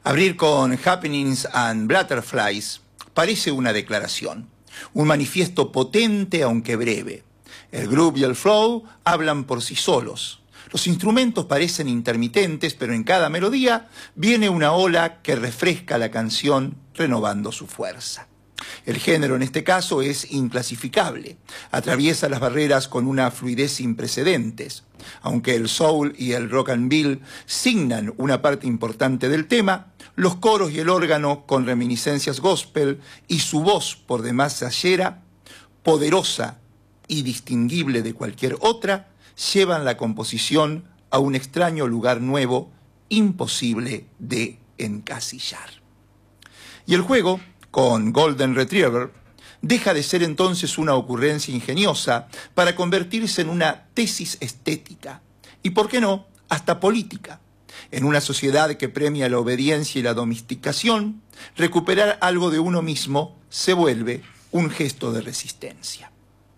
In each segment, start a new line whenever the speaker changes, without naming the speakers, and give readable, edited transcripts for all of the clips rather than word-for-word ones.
Abrir con Happenings and Butterflies parece una declaración, un manifiesto potente aunque breve. El groove y el flow hablan por sí solos. Los instrumentos parecen intermitentes, pero en cada melodía viene una ola que refresca la canción renovando su fuerza. El género en este caso es inclasificable, atraviesa las barreras con una fluidez sin precedentes. Aunque el soul y el rock and roll signan una parte importante del tema, los coros y el órgano con reminiscencias gospel y su voz por demás sayera, poderosa y distinguible de cualquier otra, llevan la composición a un extraño lugar nuevo, imposible de encasillar. Y el juego, con Golden Retriever, deja de ser entonces una ocurrencia ingeniosa para convertirse en una tesis estética y, por qué no, hasta política. En una sociedad que premia la obediencia y la domesticación, recuperar algo de uno mismo se vuelve un gesto de resistencia.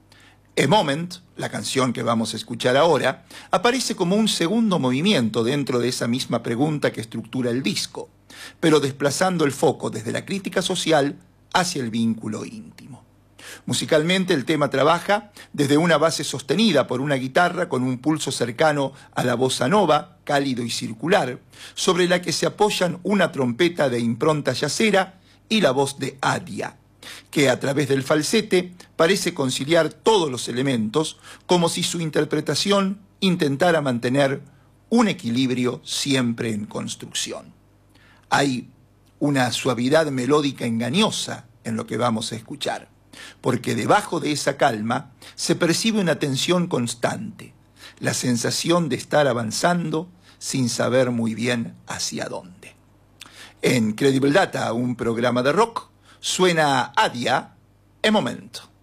A Moment, la canción que vamos a escuchar ahora, aparece como un segundo movimiento dentro de esa misma pregunta que estructura el disco, pero desplazando el foco desde la crítica social hacia el vínculo íntimo. Musicalmente el tema trabaja desde una base sostenida por una guitarra con un pulso cercano a la bossa nova, cálido y circular, sobre la que se apoyan una trompeta de impronta yacera y la voz de Adia, que a través del falsete parece conciliar todos los elementos como si su interpretación intentara mantener un equilibrio siempre en construcción. Hay una suavidad melódica engañosa en lo que vamos a escuchar, porque debajo de esa calma se percibe una tensión constante, la sensación de estar avanzando sin saber muy bien hacia dónde. En Credible Data, un programa de rock, suena Adia, A Moment.